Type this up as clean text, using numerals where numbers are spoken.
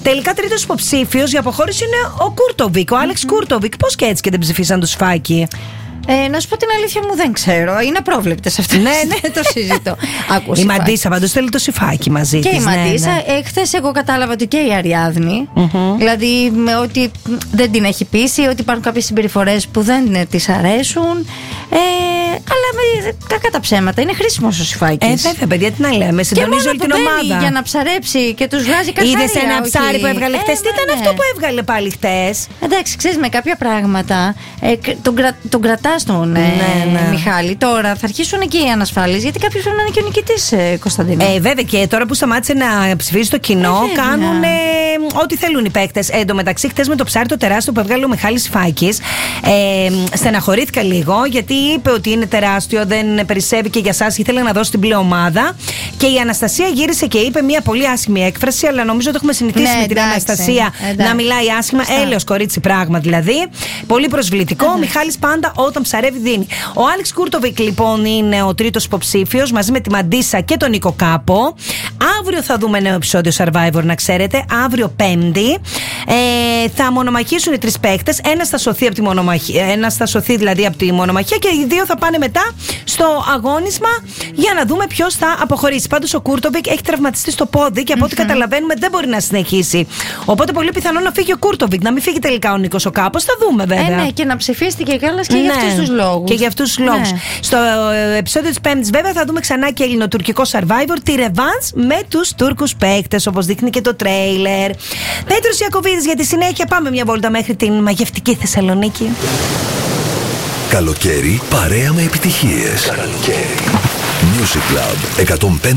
Τελικά τρίτος υποψήφιος για αποχώρηση είναι ο Κούρτοβικ, ο Άλεξ Κούρτοβικ. Πώς και έτσι και δεν ψηφίσαν το Σφάκι? Να σου πω την αλήθεια μου, δεν ξέρω. Είναι απρόβλεπτες αυτές. Ναι, το συζητώ. Η Μαντίσα πάντως θέλει το Σιφάκι μαζί της. Και η Μαντίσα. Χθες εγώ κατάλαβα ότι και η Αριάδνη. Δηλαδή ότι δεν την έχει πείσει, ότι υπάρχουν κάποιες συμπεριφορές που δεν της αρέσουν. Αλλά κακά τα ψέματα. Είναι χρήσιμος ο Σιφάκης. Βέβαια, παιδιά, τι να λέμε. Συντονίζει όλη την ομάδα. Για να ψαρέψει και τους βγάζει καθαρία. Είδες ένα ψάρι που έβγαλε χτες? Τι ήταν αυτό που έβγαλε πάλι χτες? Εντάξει, ξέρεις, με κάποια πράγματα τον κρατάς τον Μιχάλη. Τώρα θα αρχίσουν και οι ανασφάλειες, γιατί κάποιος πρέπει να είναι και ο νικητής, Κωνσταντίνα. Βέβαια, και τώρα που σταμάτησε να ψηφίζει το κοινό, κάνουν ό,τι θέλουν οι παίκτες. Εν τω μεταξύ, χτες με το ψάρι το τεράστιο που έβγαλε ο Μιχάλης Σιφάκης, στεναχωρήθηκα λίγο, γιατί είπε ότι είναι τεράστιο, δεν περισσεύει και για σας, ήθελε να δώσει την πλεομάδα. Και η Αναστασία γύρισε και είπε μια πολύ άσχημη έκφραση, αλλά νομίζω ότι έχουμε συνηθίσει με την Αναστασία να μιλάει άσχημα. Έλεος κορίτσι πράγμα δηλαδή. Πολύ προσβλητικό. Ο Μιχάλης πάντα όταν ψαρεύει δίνει. Ο Άλεξ Κούρτοβικ λοιπόν είναι ο τρίτος υποψήφιος μαζί με τη Μαντίσα και τον Νίκο Κάπο. Αύριο θα δούμε νέο επεισόδιο Survivor, να ξέρετε. Αύριο Πέμπτη. Θα μονομαχήσουν οι τρεις παίκτες. Ένας θα σωθεί από τη μονομαχία. Ένας θα σωθεί δηλαδή από τη μονομαχία και οι δύο θα πάνε μετά στο αγώνισμα για να δούμε ποιος θα αποχωρήσει. Πάντως ο Κούρτοβικ έχει τραυματιστεί στο πόδι και από ό,τι καταλαβαίνουμε δεν μπορεί να συνεχίσει. Οπότε πολύ πιθανό να φύγει ο Κούρτοβικ, να μην φύγει τελικά ο Νίκος ο Κάπος. Θα δούμε βέβαια. Ναι, και να ψηφίστηκε κιόλας και για αυτούς τους λόγους. Και για αυτούς τους λόγους. Στο επεισόδιο της Πέμπτης, βέβαια, θα δούμε ξανά και ελληνοτουρκικό Survivor, τη ρεβάνς με τους Τούρκους παίκτες, όπως δείχνει και το τρέιλερ. Πέτρος Ιακωβίδης για τη συνέχεια. Πάμε μια βόλτα μέχρι την μαγευτική Θεσσαλονίκη. Καλοκαίρι παρέα με επιτυχίες. Music Club 105.